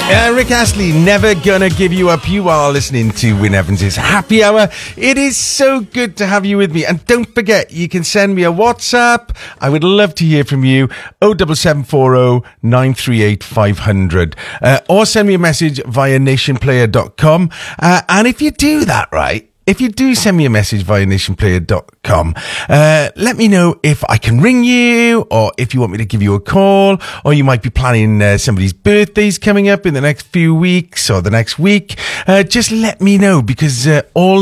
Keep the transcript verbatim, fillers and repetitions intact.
Uh, Rick Astley, Never Gonna Give You Up. You are listening to Wyn Evans' Happy Hour. It is so good to have you with me. And don't forget, you can send me a WhatsApp. I would love to hear from you. oh seven seven four oh nine three eight five hundred. Uh, or send me a message via nation player dot com. Uh, and if you do that, right, if you do send me a message via nation player dot com, uh, let me know if I can ring you or if you want me to give you a call, or you might be planning uh, somebody's birthdays coming up in the next few weeks or the next week. Uh, just let me know, because uh, all